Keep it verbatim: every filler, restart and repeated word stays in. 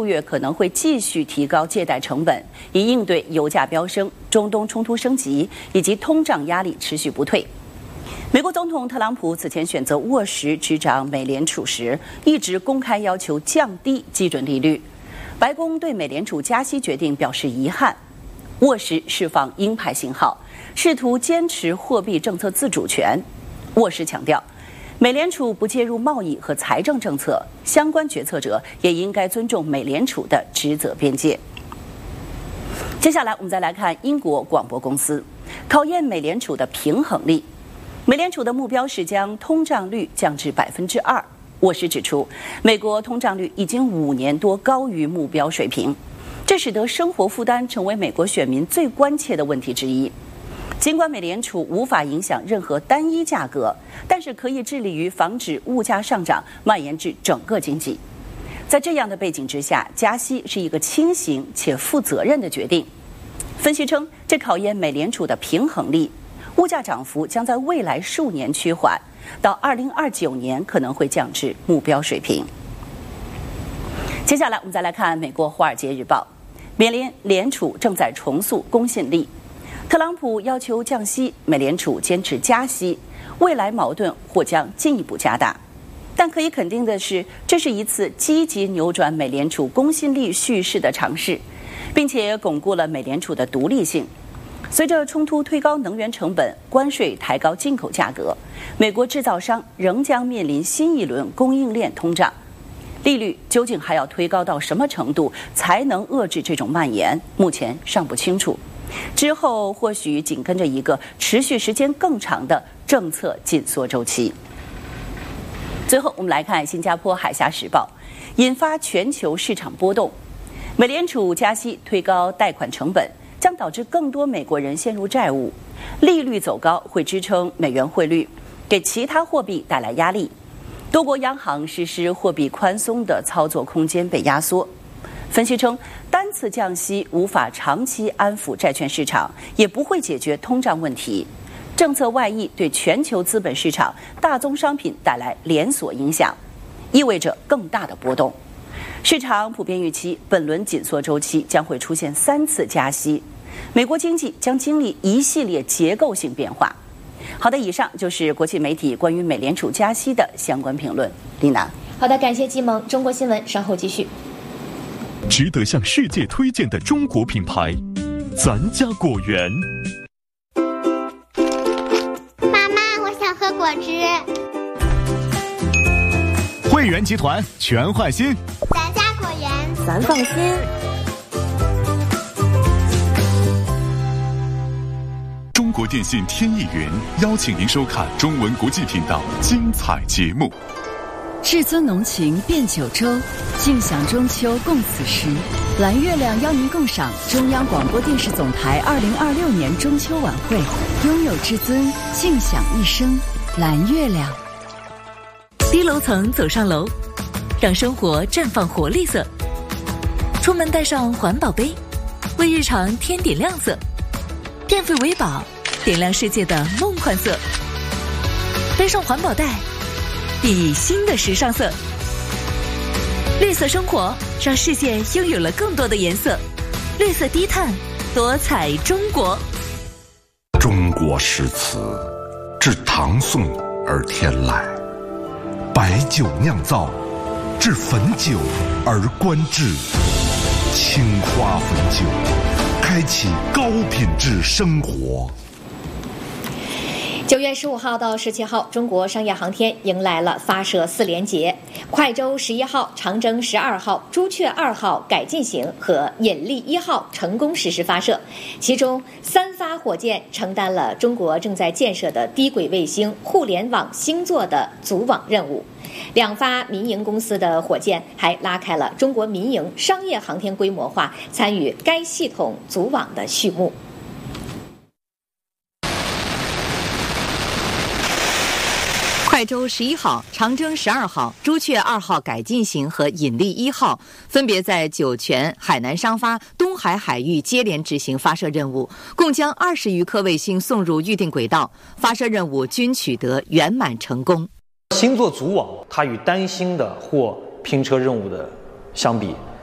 六月可能会继续提高借贷成本，以应对油价飙升、中东冲突升级以及通胀压力持续不退。美国总统特朗普此前选择沃什执掌美联储时，一直公开要求降低基准利率。白宫对美联储加息决定表示遗憾。沃什释放鹰派信号，试图坚持货币政策自主权。沃什强调，美联储不介入贸易和财政政策，相关决策者也应该尊重美联储的职责边界。接下来我们再来看英国广播公司，考验美联储的平衡力。美联储的目标是将通胀率降至百分之二。沃什指出，美国通胀率已经五年多高于目标水平，这使得生活负担成为美国选民最关切的问题之一。尽管美联储无法影响任何单一价格，但是可以致力于防止物价上涨蔓延至整个经济。在这样的背景之下，加息是一个轻型且负责任的决定。分析称，这考验美联储的平衡力，物价涨幅将在未来数年趋缓，到二零二九年可能会降至目标水平。接下来我们再来看美国《华尔街日报》，美联联储正在重塑公信力。特朗普要求降息，美联储坚持加息，未来矛盾或将进一步加大。但可以肯定的是，这是一次积极扭转美联储公信力叙事的尝试，并且巩固了美联储的独立性。随着冲突推高能源成本，关税抬高进口价格，美国制造商仍将面临新一轮供应链通胀。利率究竟还要推高到什么程度才能遏制这种蔓延，目前尚不清楚。之后或许紧跟着一个持续时间更长的政策紧缩周期。最后我们来看新加坡海峡时报，引发全球市场波动。美联储加息推高贷款成本，将导致更多美国人陷入债务，利率走高会支撑美元汇率，给其他货币带来压力。多国央行实施货币宽松的操作空间被压缩。分析称，单次降息无法长期安抚债券市场，也不会解决通胀问题。政策外溢对全球资本市场、大宗商品带来连锁影响，意味着更大的波动。市场普遍预期本轮紧缩周期将会出现三次加息，美国经济将经历一系列结构性变化。好的，以上就是国际媒体关于美联储加息的相关评论。丽娜， 好的，感谢季萌。中国新闻稍后继续。 值得向世界推荐的中国品牌，咱家果园。 妈妈，我想喝果汁。 汇源集团全换新， 咱家果园， 咱放心。 中国电信天翼云邀请您收看中文国际频道精彩节目。 至尊浓情变九州，尽享中秋共此时。蓝月亮邀您共赏中央广播电视总台二零二六年中秋晚会，拥有至尊，尽享一生。蓝月亮。 低楼层走上楼，让生活绽放活力色。出门带上环保杯，为日常添点亮色。电费为宝，点亮世界的梦幻色。背上环保袋，熠熠新的时尚色。绿色生活让世界拥有了更多的颜色。绿色低碳，多彩中国。 中国诗词自唐宋而天来，白酒酿造，至汾酒而观致。青花汾酒，开启高品质生活。 九月十五号到十七号，中国商业航天迎来了发射四连节，快舟十一号、长征十二号、朱雀二号改进型和引力一号成功实施发射。其中三发火箭承担了中国正在建设的低轨卫星互联网星座的组网任务，两发民营公司的火箭还拉开了中国民营商业航天规模化参与该系统组网的序幕。 快舟十一号、长征十二号、朱雀二号改进型和引力一号分别在酒泉、海南商发、东海海域接连执行发射任务，共将二十余颗卫星送入预定轨道，发射任务均取得圆满成功。 星座组网它与单星的或拼车任务的相比，